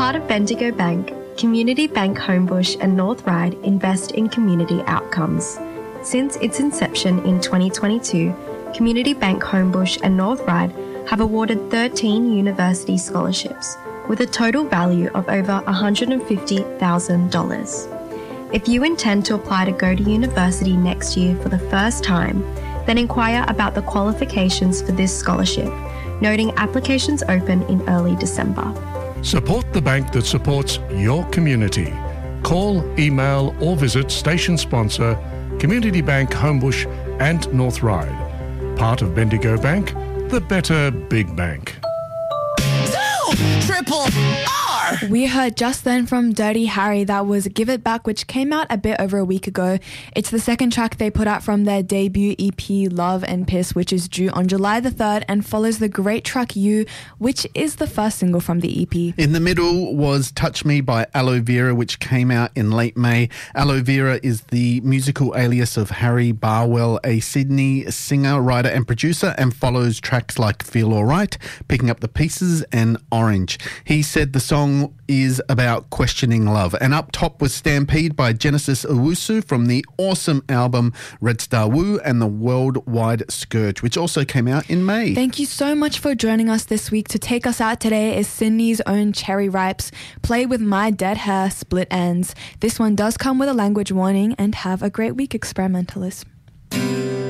part of Bendigo Bank, Community Bank Homebush and North Ryde invest in community outcomes. Since its inception in 2022, Community Bank Homebush and North Ryde have awarded 13 university scholarships with a total value of over $150,000. If you intend to apply to go to university next year for the first time, then inquire about the qualifications for this scholarship, noting applications open in early December. Support the bank that supports your community. Call, email or visit station sponsor Community Bank Homebush and North Ryde. Part of Bendigo Bank, the better big bank. Triple R! We heard just then from Dirty Harry, that was Give It Back, which came out a bit over a week ago. It's the second track they put out from their debut EP, Love and Piss, which is due on July the 3rd and follows the great track You, which is the first single from the EP. In the middle was Touch Me by Aloe Vera, which came out in late May. Aloe Vera is the musical alias of Harry Barwell, a Sydney singer, writer and producer, and follows tracks like Feel Alright, Picking Up the Pieces and Orange. He said the song is about questioning love. And up top was Stampede by Genesis Owusu from the awesome album Red Star Woo and the Worldwide Scourge, which also came out in May. Thank you so much for joining us this week. To take us out today is Sydney's own Cherry Ripes, Play With My Dead Hair, Split Ends. This one does come with a language warning, and have a great week, experimentalists.